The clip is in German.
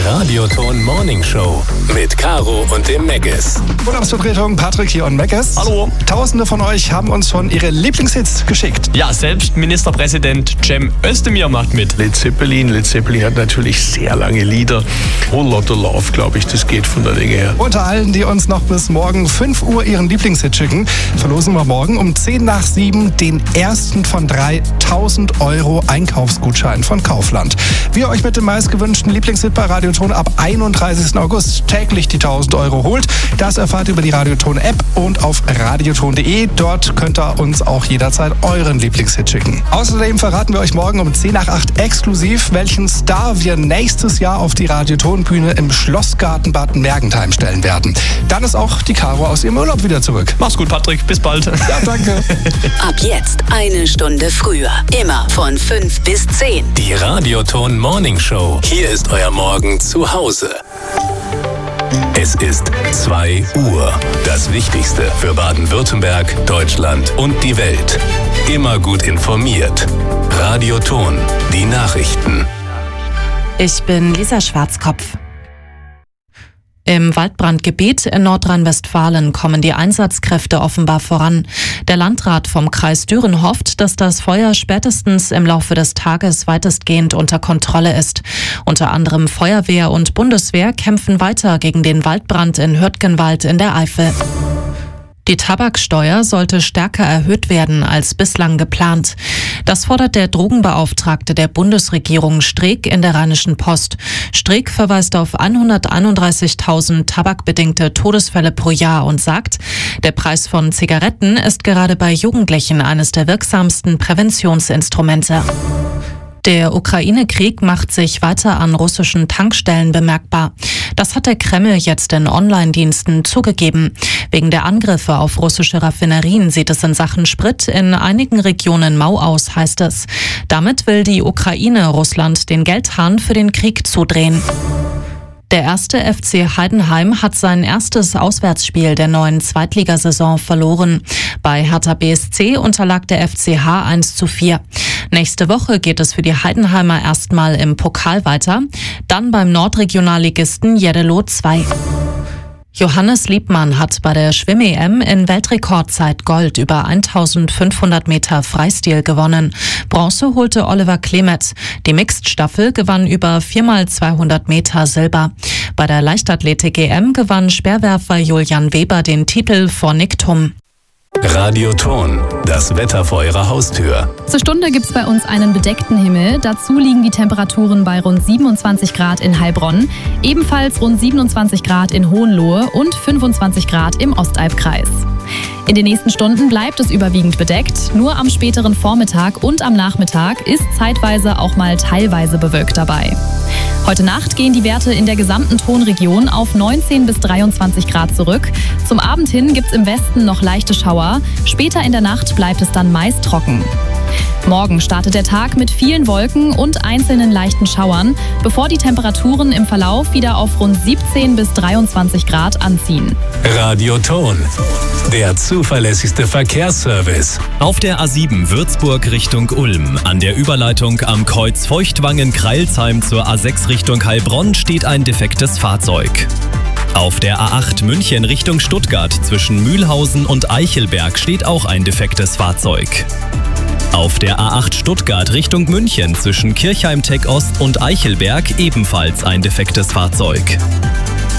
Radioton Morning Show mit Caro und dem Meggis. Urlaubsvertretung Patrick hier und Meggis. Hallo. Tausende von euch haben uns schon ihre Lieblingshits geschickt. Ja, selbst Ministerpräsident Cem Özdemir macht mit. Led Zeppelin hat natürlich sehr lange Lieder. Whole Lotta Love, glaube ich, das geht von der Länge her. Unter allen, die uns noch bis morgen 5 Uhr ihren Lieblingshit schicken, verlosen wir morgen um 10 nach 7 den ersten von 3 1.000 € Einkaufsgutschein von Kaufland. Wie ihr euch mit dem meistgewünschten Lieblingshit bei Radioton ab 31. August täglich die 1.000 € holt, das erfahrt ihr über die Radioton-App und auf radioton.de. Dort könnt ihr uns auch jederzeit euren Lieblingshit schicken. Außerdem verraten wir euch morgen um 10 nach 8 exklusiv, welchen Star wir nächstes Jahr auf die Radioton-Bühne im Schlossgarten Bad Mergentheim stellen werden. Dann ist auch die Caro aus ihrem Urlaub wieder zurück. Mach's gut, Patrick. Bis bald. Ja, danke. Ab jetzt 1 Stunde früher. Immer von 5 bis 10. Die Radioton Morning Show. Hier ist euer Morgen zu Hause. Es ist 2 Uhr. Das Wichtigste für Baden-Württemberg, Deutschland und die Welt. Immer gut informiert. Radioton. Die Nachrichten. Ich bin Lisa Schwarzkopf. Im Waldbrandgebiet in Nordrhein-Westfalen kommen die Einsatzkräfte offenbar voran. Der Landrat vom Kreis Düren hofft, dass das Feuer spätestens im Laufe des Tages weitestgehend unter Kontrolle ist. Unter anderem Feuerwehr und Bundeswehr kämpfen weiter gegen den Waldbrand in Hürtgenwald in der Eifel. Die Tabaksteuer sollte stärker erhöht werden als bislang geplant. Das fordert der Drogenbeauftragte der Bundesregierung Streeck in der Rheinischen Post. Streeck verweist auf 131.000 tabakbedingte Todesfälle pro Jahr und sagt, der Preis von Zigaretten ist gerade bei Jugendlichen eines der wirksamsten Präventionsinstrumente. Der Ukraine-Krieg macht sich weiter an russischen Tankstellen bemerkbar. Das hat der Kreml jetzt in Online-Diensten zugegeben. Wegen der Angriffe auf russische Raffinerien sieht es in Sachen Sprit in einigen Regionen mau aus, heißt es. Damit will die Ukraine Russland den Geldhahn für den Krieg zudrehen. Der erste FC Heidenheim hat sein erstes Auswärtsspiel der neuen Zweitligasaison verloren. Bei Hertha BSC unterlag der FCH 1:4. Nächste Woche geht es für die Heidenheimer erstmal im Pokal weiter, dann beim Nordregionalligisten Jeddelo 2. Johannes Liebmann hat bei der Schwimm-EM in Weltrekordzeit Gold über 1.500 Meter Freistil gewonnen. Bronze holte Oliver Klemet. Die Mixed-Staffel gewann über 4x200 Meter Silber. Bei der Leichtathletik-EM gewann Speerwerfer Julian Weber den Titel vor Nick Thum. Radioton. Das Wetter vor eurer Haustür. Zur Stunde gibt's bei uns einen bedeckten Himmel. Dazu liegen die Temperaturen bei rund 27 Grad in Heilbronn, ebenfalls rund 27 Grad in Hohenlohe und 25 Grad im Ostalbkreis. In den nächsten Stunden bleibt es überwiegend bedeckt. Nur am späteren Vormittag und am Nachmittag ist zeitweise auch mal teilweise bewölkt dabei. Heute Nacht gehen die Werte in der gesamten Tonregion auf 19 bis 23 Grad zurück. Zum Abend hin gibt's im Westen noch leichte Schauer. Später in der Nacht bleibt es dann meist trocken. Morgen startet der Tag mit vielen Wolken und einzelnen leichten Schauern, bevor die Temperaturen im Verlauf wieder auf rund 17 bis 23 Grad anziehen. Radioton. Der zuverlässigste Verkehrsservice. Auf der A7 Würzburg Richtung Ulm, an der Überleitung am Kreuz Feuchtwangen-Kreilsheim zur A6 Richtung Heilbronn steht ein defektes Fahrzeug. Auf der A8 München Richtung Stuttgart zwischen Mühlhausen und Eichelberg steht auch ein defektes Fahrzeug. Auf der A8 Stuttgart Richtung München zwischen Kirchheim-Tech Ost und Eichelberg ebenfalls ein defektes Fahrzeug.